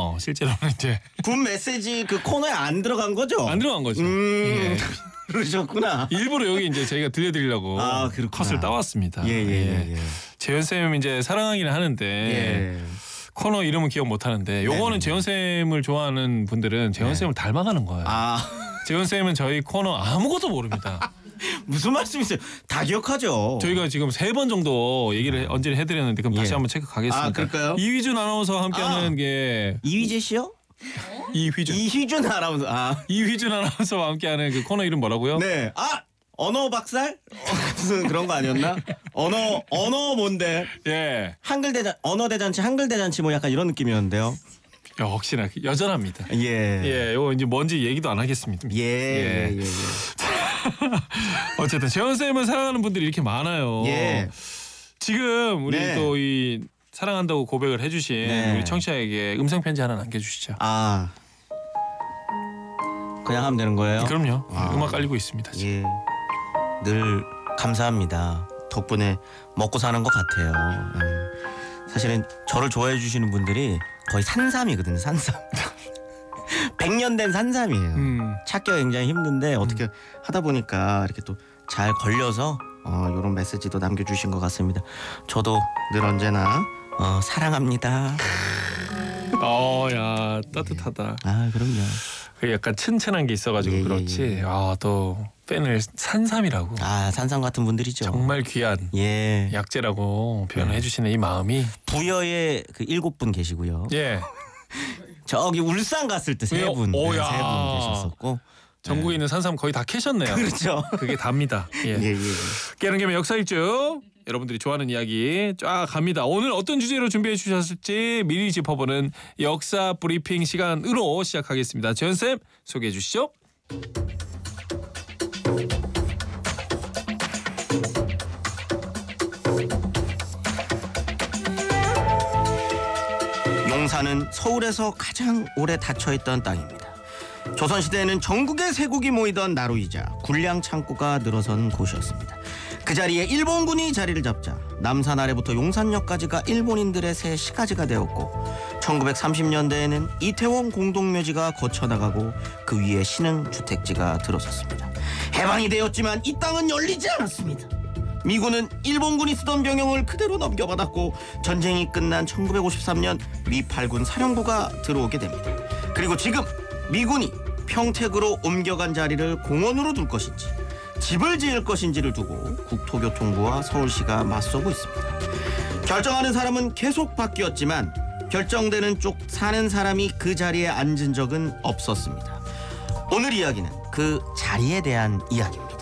실제로는 이제 군 메시지 그 코너에 안 들어간 거죠? 안 들어간 거죠. 예. 그러셨구나. 일부러 여기 이제 저희가 들려드리려고 컷을 따왔습니다. 예. 재현 쌤 이제 사랑하기는 하는데 코너 이름은 기억 못 하는데 요거는 재현 쌤을 좋아하는 분들은 재현 쌤을 닮아가는 거예요. 재현 쌤은 저희 코너 아무것도 모릅니다. 무슨 말씀이세요? 다 기억하죠. 저희가 지금 3번 정도 얘기를 언제 해드렸는데 그럼 다시 한번 체크 가겠습니다. 그럴까요? 이휘준 아나운서와 함께하는 게 이휘재 씨요? 이휘준 아나운서. 이휘준 아나운서와 함께하는 그 코너 이름 뭐라고요? 네. 언어 박살? 무슨 그런 거 아니었나? 언어 뭔데? 예. 언어 대잔치, 한글 대잔치 뭐 약간 이런 느낌이었는데요. 역시나 여전합니다. 예. 요거 이제 뭔지 얘기도 안 하겠습니다. 예. 어쨌든 재현 쌤을 사랑하는 분들이 이렇게 많아요. 예. 지금 우리 또 이 사랑한다고 고백을 해주신 우리 청취자에게 음성 편지 하나 남겨주시죠. 그냥 하면 되는 거예요? 그럼요. 음악 깔리고 있습니다. 지금. 예. 늘 감사합니다. 덕분에 먹고 사는 것 같아요. 사실은 저를 좋아해 주시는 분들이 거의 산삼이거든요. 산삼. 100년 된 산삼이에요. 찾기가 굉장히 힘든데 어떻게 하다 보니까 이렇게 또 잘 걸려서 이런 메시지도 남겨주신 것 같습니다. 저도 늘 언제나 사랑합니다. 야 따뜻하다. 그럼요. 그 약간 튼튼한 게 있어가지고 그렇지. 또 팬을 산삼이라고. 산삼 같은 분들이죠. 정말 귀한 약재라고 표현해 주시는 이 마음이. 부여에 그 7분 계시고요. 예. 저기 울산 갔을 때 3분. 3분 계셨었고. 전국에 있는 산삼 거의 다 캐셨네요. 그렇죠. 그게 답니다. 깨는 김에 역사일주. 여러분들이 좋아하는 이야기 쫙 갑니다. 오늘 어떤 주제로 준비해 주셨을지 미리 짚어보는 역사 브리핑 시간으로 시작하겠습니다. 재현쌤 소개해 주시죠. 용산은 서울에서 가장 오래 닫혀있던 땅입니다. 조선시대에는 전국의 세국이 모이던 나루이자 군량 창고가 늘어선 곳이었습니다. 그 자리에 일본군이 자리를 잡자 남산 아래부터 용산역까지가 일본인들의 새 시가지가 되었고 1930년대에는 이태원 공동묘지가 거쳐나가고 그 위에 신흥주택지가 들어섰습니다. 해방이 되었지만 이 땅은 열리지 않았습니다. 미군은 일본군이 쓰던 병영을 그대로 넘겨받았고 전쟁이 끝난 1953년 미 8군 사령부가 들어오게 됩니다. 그리고 지금 미군이 평택으로 옮겨간 자리를 공원으로 둘 것인지 집을 지을 것인지를 두고 국토교통부와 서울시가 맞서고 있습니다. 결정하는 사람은 계속 바뀌었지만 결정되는 쪽 사는 사람이 그 자리에 앉은 적은 없었습니다. 오늘 이야기는 그 자리에 대한 이야기입니다.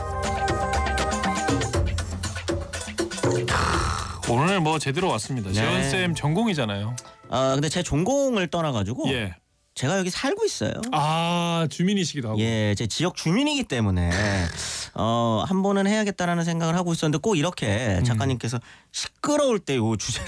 오늘 뭐 제대로 왔습니다. 재현쌤 전공이잖아요. 근데 제 전공을 떠나가지고 제가 여기 살고 있어요. 주민이시기도 하고. 제 지역 주민이기 때문에 한 번은 해야겠다라는 생각을 하고 있었는데 꼭 이렇게 작가님께서 시끄러울 때 요 주제를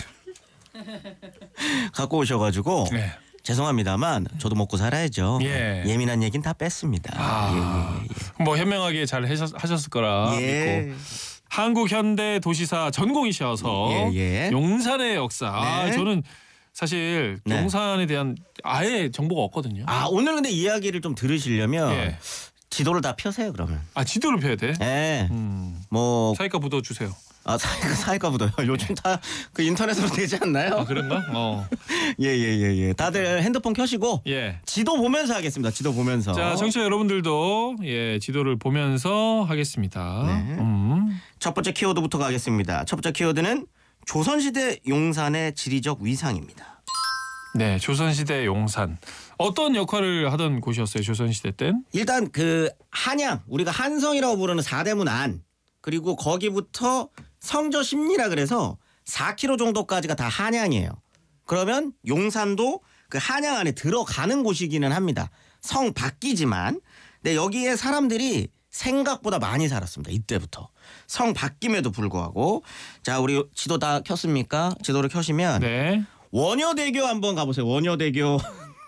갖고 오셔가지고 죄송합니다만 저도 먹고 살아야죠. 예민한 얘기는 다 뺐습니다. 뭐 현명하게 잘 하셨을 거라 믿고. 한국 현대 도시사 전공이셔서 용산의 역사. 저는 사실 용산에 대한 아예 정보가 없거든요. 오늘 근데 이야기를 좀 들으시려면 지도를 다 펴세요 그러면. 지도를 펴야 돼? 네. 뭐 사이가 묻어 주세요. 사이가 묻어요. 요즘 다 그 인터넷으로 되지 않나요? 그런가? 예. 다들 핸드폰 켜시고 지도 보면서 하겠습니다. 지도 보면서. 자, 청취자 여러분들도 지도를 보면서 하겠습니다. 첫 번째 키워드부터 가겠습니다. 첫 번째 키워드는 조선시대 용산의 지리적 위상입니다. 네, 조선시대 용산. 어떤 역할을 하던 곳이었어요, 조선시대 땐? 일단 그 한양, 우리가 한성이라고 부르는 사대문 안, 그리고 거기부터 성저심리라 그래서 4km 정도까지가 다 한양이에요. 그러면 용산도 그 한양 안에 들어가는 곳이기는 합니다. 성 밖이지만. 근데 여기에 사람들이 생각보다 많이 살았습니다. 이때부터. 성 바뀜에도 불구하고. 자, 우리 지도 다 켰습니까? 지도를 켜시면 원효대교 한번 가보세요. 원효대교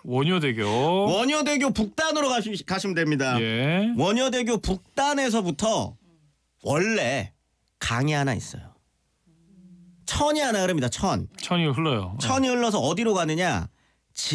북단으로 가시면 됩니다. 원효대교 북단에서부터 원래 강이 하나 있어요. 천이 하나 흐릅니다. 천이 흘러요. 천이 흘러서 어디로 가느냐?